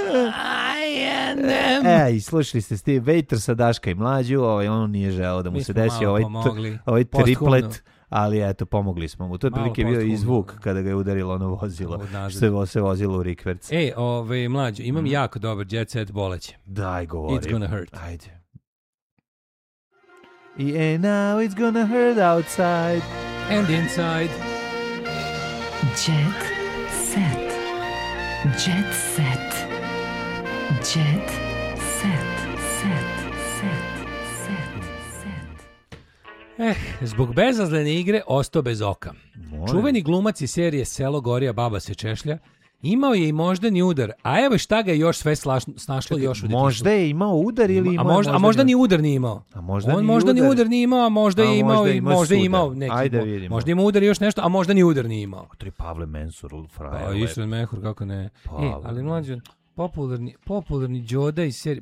I slušali ste Steve Waiter sa Daška i Mlađu, on nije želeo da mu se desi ovaj triplet, ali eto, pomogli smo mu. To je prilike bio i zvuk kada ga je udarilo ono vozilo, što se vozilo u rikverc. Mlađu, imam jako dobar Jet Set boleće. Daj, govori. It's gonna hurt. Ajde. And now it's gonna hurt outside and inside. Jet Set. Jet Set. Jet Set. Zbog bezazlene igre ostao bez oka. Čuveni glumac iz serije Selo gori, a baba se češlja imao je i moždani udar, a evo šta ga još sve snašlo još u detinjstvu. Možda je imao udar ili imao... A možda ni udar nije imao. On možda ni udar nije imao, a možda je imao i možda je imao neki. Ajde vidimo. Možda ima udar i još nešto, a možda ni udar nije imao. To je Pavle Mensur, frajer. Pa Isran Mehur, kako ne. Ali mlađe, popularni Đoda iz serije...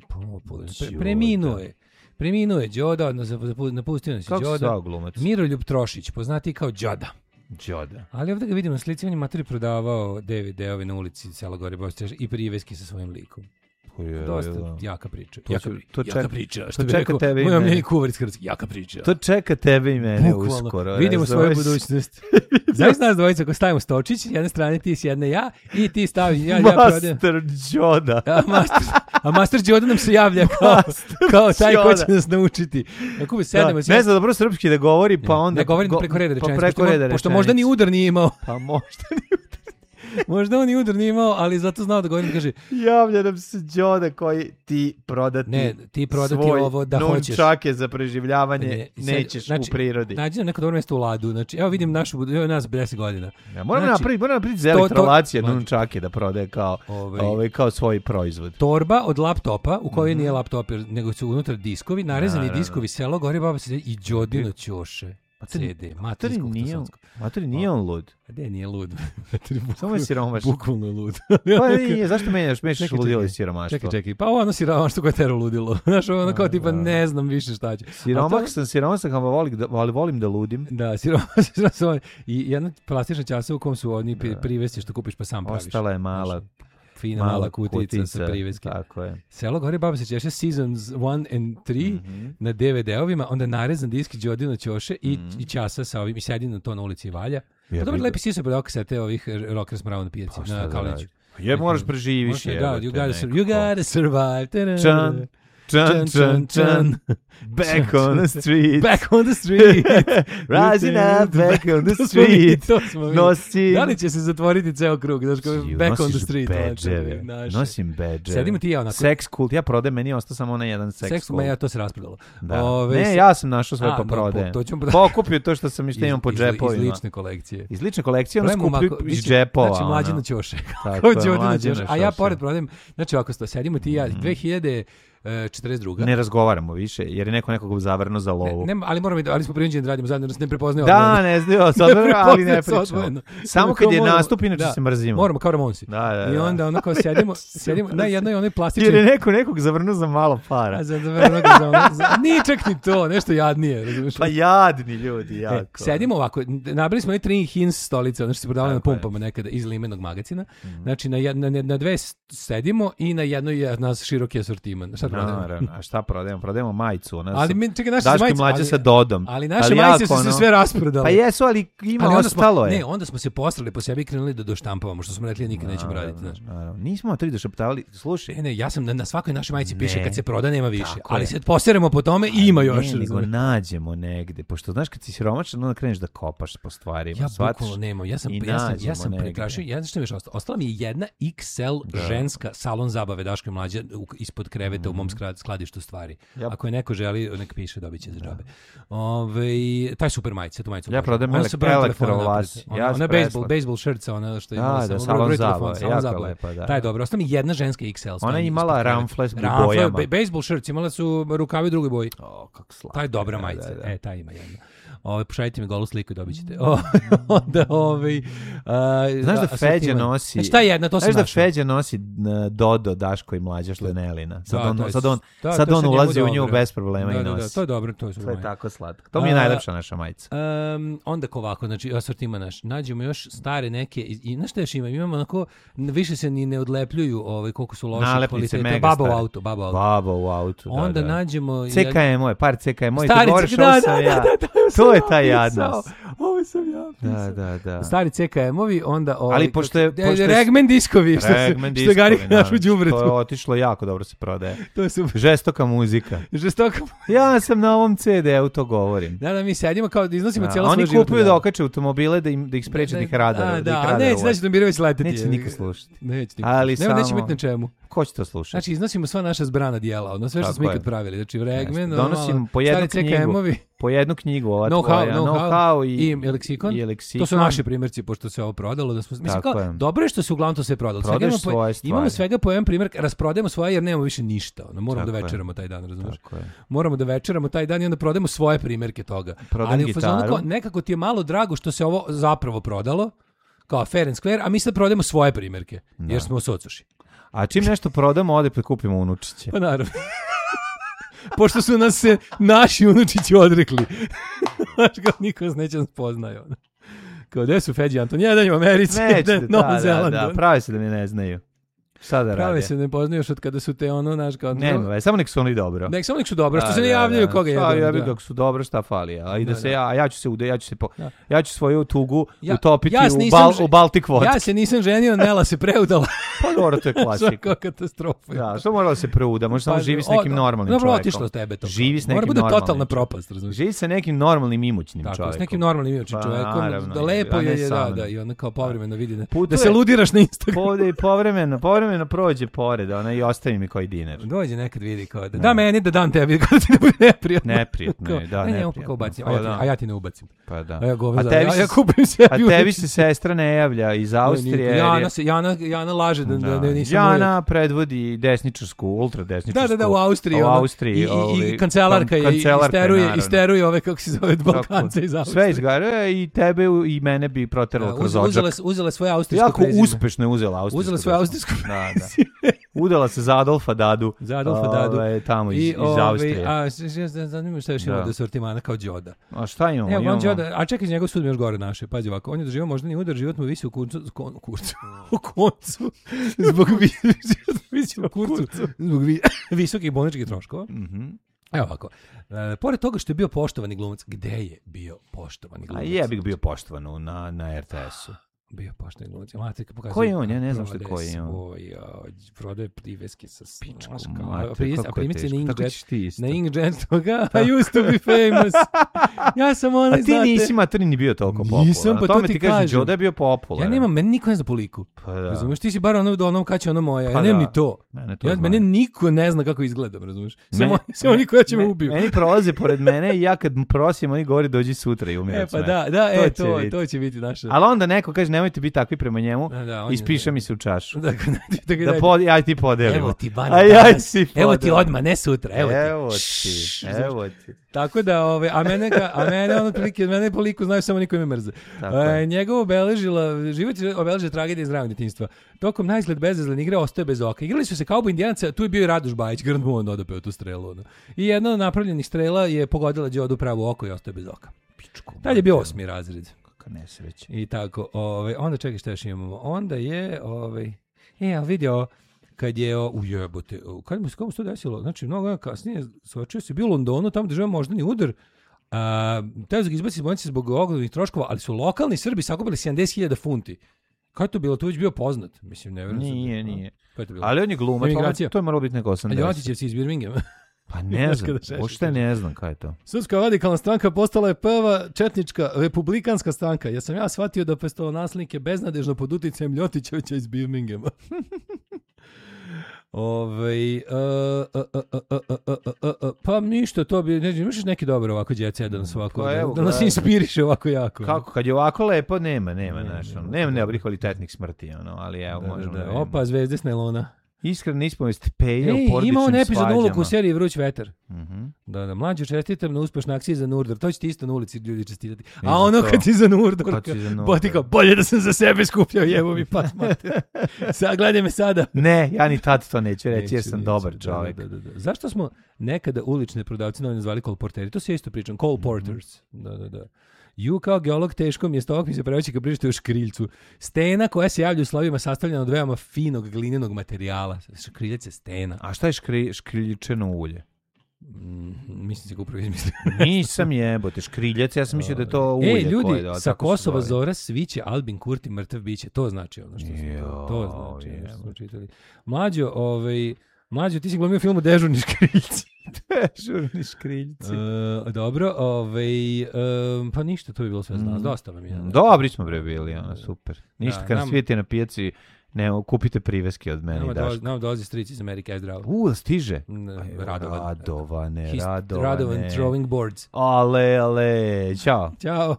Preminuo je Đoda, napustio nas je Đoda. Kako se zvao glumac? Miroljub Trošić, poznati kao Đoda. Đoda. Ali ovdje ga vidimo na slici, on je materi prodavao DVD-ove na ulici Selo gori i priveski sa svojim likom. Dosta jaka priča. Jaka priča. Što bi rekao, moj omljeni kuvar iz Hrvatske. Jaka priča. To čeka tebe i mene uskoro. Vidimo svoju budućnost. Znaš nas dvojica, ako stavimo stočić, s jedne strane ti, s jedne ja, i ti stavi... Master Đoda. A Master Đoda nam se javlja kao taj ko će nas naučiti. Ne zna dobro srpski da govori, pa onda... Ne govorim preko reda rečenice, pošto možda ni udar nije imao. Pa možda ni udar. Možda on i udar nije imao, ali zato znao da govorim, kaže... Javlja nam se Đoda koji ti prodati ovo da hoćeš. Nunčake za preživljavanje nećeš u prirodi. Nađi nam neko dobro mjesto u Ladu. Znači, evo vidim nas 10 godina. Ja, moramo napraviti za elektrolacije nunčake da prodaje kao svoj proizvod. Torba od laptopa, u kojoj nije laptop, nego su unutra diskovi, narezani diskovi, Selo gori, baba se i Đodino ćoše. CD, Materi nije on lud. Gde nije lud? Samo je siromašan. Bukvalno lud. Pa nije, zašto mešaš ludilo i siromaštvo? Čekaj, pa ono siromaštvo koje tero ludilo. Znaš, ono kao tipa ne znam više šta će. Siromašan, ali volim da ludim. Da, siromašan. I jedna plastična časa u kom su oni privesti što kupiš pa sam praviš. Ostala je mala. Fina mala kutica sa priveske. Tako je. Selo gori, baba se češe Seasons 1 and 3 na DVD-ovima, onda narezan diski Đodino ćoše i časa sa ovim, i sedi na to na ulici Valja. Pa dobro, lepi si se predao kasete ovih Rockers mravo na pijaci, na Kaleniću. Jer moraš preživiš. You gotta survive. Čan. Back on the street. Rising up, back on the street. Nosim. Da li će se zatvoriti ceo krug? Back on the street. Nosim badge. Sedimo ti ja onako. Sex kult. Ja prodajem, meni je ostao samo onaj jedan sex kult. Ja to se raspredalo. Ne, ja sam našao sve pa prodajem. Pokupio to što sam imam po džepovima. Iz lične kolekcije. Iz lične kolekcije, ono skupio iz džepova. Znači, Mlađino ćoše. A ja pored prodajem, znači ovako sedimo ti ja, 2042. Ne razgovaramo više, jer je nekog zavrno za lovu. Ali smo prinuđeni da radimo zajedno, da se ne prepoznaje odvojeno. Da, ne znaju, ali ne pričamo. Samo kad je nastup, inače se mrzimo. Moramo, kao Ramonsi. I onda ono kao sedimo na jednoj onoj plastičnoj... Jer je nekog zavrno za malo para. Nije čak ni to, nešto jadnije. Razumiješ? Pa jadni ljudi, jako. Sedimo ovako, nabili smo 3 Hins stolice, ono što se prodavali na pumpama nekada iz limenog magazina. Znači, na dve sedimo i na jednoj je nas široki asortiman. A šta prodajemo? Prodajemo majicu. Daško mlađe sa Dodom. Ali naše majice su se sve rasprodale. Pa jesu, ali ostalo je. Ne, onda smo se postrali po sebi i krenuli da doštampavamo, što smo rekli da nikad nećemo raditi. Nismo tri došaptavali. Slušaj. Ne, ja sam na svakoj našoj majici piše kad se proda nema više. Ali se poseremo po tome i ima još. Ne, nego nađemo negde. Pošto znaš kad si siromašan, onda kreneš da kopaš po stvarima. Ja bukvalno nemam. Ja sam prekrašio. Što mi još ostalo? Ostala mi je jedna XL ženska salon zabave Daško i Mlađa ispod kreveta u mom skladištu stvari. Ako je neko želi, nek piše, dobit će za džabe. Taj super majica, tu majicu. Ja prodajem elektrovlas. Ona baseball shirtsa, ona što je imala salon zabava. Taj je dobro. Ostala mi jedna ženska XL. Ona je imala ramfles u bojama. Baseball shirts, imala su rukavi u drugoj boji. Taj je dobra majica. Taj ima jedna. Pošaljite mi golu sliku i dobit ćete. Onda, znaš da Feđa nosi... Šta je jedna, to sam našao. Znaš da Feđa nosi Dodo, Daško i Mlađa, što je Nelina. Sad on ulazi u nju bez problema i nosi. To je dobro. To je tako slatko. To mi je najlepša naša majica. Onda ovako, znači, asortima naš. Nađemo još stare neke, i znaš šta još imamo onako, više se ni ne odlepljuju koliko su loše kvalitete. Baba u autu. Onda nađemo... CKM-ove, par CKM-ove. Ti govoriš, ovo sam ja. To je taj jadnost. Ovo sam ja pisao. Da. Stari CKM-ovi, onda... Ali pošto je... Regmen diskovi, što gari našu đubretu. To je otišlo jako dobro se prodaje. To je super. Žestoka muzika. Žestoka. Ja sam na ovom CD-u, to govorim. Da, mi sedimo kao da iznosimo cijelo svoje životno. Oni kupuju da okače automobile da ih spreče da ih radare. Da, neće da Mirović leteti. Neće nikad slušati. Neće biti na čemu. Ko će to slušati? Znači, iznosimo sva naša zbrana dijela, ono sve što smo ikad pravili. Znači, Regmen, donosim po jednu knjigu, ova tvoja, Know-how i leksikon. To su naši primjerci, pošto se ovo prodalo. Mislim, dobro je što se uglavnom to sve prodalo. Imamo svega po jedan primjer, rasprodajemo svoje jer nemamo više ništa. Moramo da večeramo taj dan, razumiješ? Moramo da večeramo taj dan i onda prodajemo svoje primjerke toga. Ali nekako ti je malo drago što se ovo zapravo prodalo, kao fair and square, a mi sad prodajemo svoje primjerke, jer smo socoši. čim nešto prodamo, ode kupimo unučiće. Pa naravno. Pošto su nas se naši unučići odrekli. Znaš, kao niko nas neće nas poznaju. Kao, gde su Feđi Anton? Jedan je u Americi, jedan u Novom Zelandu. Da, pravi se da mi ne znaju. Šta da rade? Pravi se ne poznaju još od kada su te znaš, kao... Nema, samo nek su oni dobro. Samo nek su dobro, što se ne javljaju koga jedan. Ja bih dok su dobro, šta fali. Ja ću svoju tugu utopiti u Baltic Vodka. Ja se nisam ženio, Nela se preudala. Pa dobro, to je klasika. Svaka katastrofa. Da, što mora da se preuda? Može samo živi s nekim normalnim čovjekom. Dobro, otišlo tebe to. Živi s nekim normalnim. Mora bude totalna propast, razumiješ? Živi sa nekim normalnim imućnim čovjekom. Tako, s nekim normalnim imućnim čovjekom. Da lepo je, da, i onda kao povremeno vidi da se ludiraš na Instagramu. Povremeno prođe pored, i ostavi mi koji dinar. Dođe nekad vidi kao da meni da dam tebi, kao da ti ne bude neprijatno. Neprijatno je, da, neprijatno. A ja ti ne ubacim. Pa da. Ja kupim sebi. A tebi se sestra ne javlja iz Austrije. Jana laže da nisam... Jana predvodi desničarsku, ultradesničarsku. Da, u Austriji. I kancelarka je, isteruje ove, kako se zove, Balkance iz Austrije. Sve izgara i tebe i mene bi proteralo kroz odžak. Uzela svoje austrijsko prezime. Jako uspešno je uzela austrijsko. Uzela svoje austrijsko prezime. Udala se za Adolfa Dadu. Tamo iz Austrije. Zanimljivo šta još ima od asortimana kao Đoda. A šta imamo? A čekaj, njegov sud mi još gore naše. Pazi ovako, on je doživao moždani udar, život mu visi u koncu. Zbog visokih bolničkih troškova. Evo ovako. Pored toga što je bio poštovani glumac, gde je bio poštovani glumac? A je bih bio poštovan na RTS-u. Bio poštovani glumac. Ko je on? Ja ne znam što je ko je on. Prodaje priveske sa pičkom. A primice na Inkjet toga. I used to be famous. Ja sam onaj, znate... A ti nisi materni bio toliko popularan. Nisam, pa to ti kažem. Đoda je bio popularan. Ja nemam, meni niko ne zna po liku. Pa da. Razumeš, ti si bar ono kad će ono moja. Ja nemam ni to. Mene niko ne zna kako izgledam, razumeš. Samo oni koja će me ubiju. Meni prolaze pored mene i ja kad prosim, oni govori dođi sutra i umirac me. To će biti naše. Ali onda neko kaže nemojte biti takvi prema njemu, ispiše mi se u čašu. Aj ti podelimo. Evo ti bana. Evo ti odmah, ne sutra. Evo ti. Tako da, a mene ono prilike, mene po liku znaju samo niko ime mrze. Njegov život je obeležila tragedija iz ranog djetinjstva. Tokom najizgled bezazlene igre ostaje bez oka. Igrali su se kao Indijanaca, tu je bio i Radoš Bajić, Grand Moon odopeo tu strelu. I jedna od napravljenih strela je pogodila Đodu pravo oko i ostaje bez oka. Tad je bio 8. razred. Nesreće. I tako, onda čekaj šta još imamo. Onda je, ali vidio, kad je, ujebote, kad mu se to desilo, znači mnogo kasnije, svačio se bio u Londonu, tamo država moždani udar, teo ga izbaci iz bolnice zbog oglednih troškova, ali su lokalni Srbi sakupili 70.000 funti. Kako je to bilo? To već bio poznat. Mislim, Nije. Ali on je glumac, to je moralo biti neko 80. Ljotićevci iz Birminghama. Pa ne znam, uopšte ne znam kaj je to. Srpska radikalna stranka postala je prva četnička republikanska stranka. Ja sam shvatio da prestolonaslednik beznadežno pod uticajem Ljotićevića iz Birminghama. Pa ništa, to bi, imaš neki dobar ovako djece da nas ovako, da nas inspiriše ovako jako. Kako, kad je ovako lepo, nema dobrih kvalitetnih smrti, ali evo možemo. Opa, zvezde s nailona. Iskrena ispovest Peje u porodičnim ima on epizod svađama. ulogu u seriji Vruć vetar. Mm-hmm. Da, mlađo, čestitam na uspešna akcija za Nurdor. To će ti isto na ulici ljudi čestitati. A ono kad si za Nurdor, potika, bolje da sam za sebe skupljao, jevo mi pas mater. Gledaj me sada. Ne, ja ni tad to neću reći jer sam dobar čovjek. Da. Zašto smo nekada ulične prodavci novi nazvali kolporteri? To se isto pričam, kolporters. Da. Ju kao geolog teško mi je stovak mi se preveći kad pričate o škriljcu. Stena koja se javlja u slovima sastavljena od veoma finog glinenog materijala. Škriljac je stena. A šta je škriljičeno ulje? Mislim se ga upravo izmislio. Nisam jebote, škriljac, ja sam mislio da je to ulje. Ljudi, sa Kosova Zora sviće Albin Kurti mrtav biće. To znači ono što smo. To znači ono što smo čitali. Mlađo, ti si glumio filmu Dežurni škriljci. Dežurni škriljci. Dobro, pa ništa, to bi bilo sve znao. Dosta vam je. Dobri smo bre bili, super. Ništa, kad nas vidite na pijaci, ne, kupite priveske od mene. Nam dolazi stric iz Amerike, zdravo. Stiže? Radovane. Radovan throwing boards. Ale, čao. Ćao.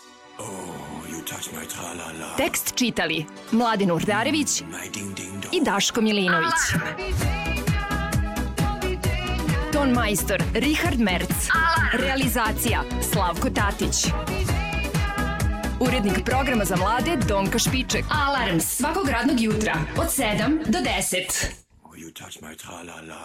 Tekst čitali Mladen Urdarević i Daško Milinović. Ton majstor Richard Merc. Realizacija Slavko Tatić. Urednik programa za mlade Donka Špiček. Alarms svakog radnog jutra od 7 do 10.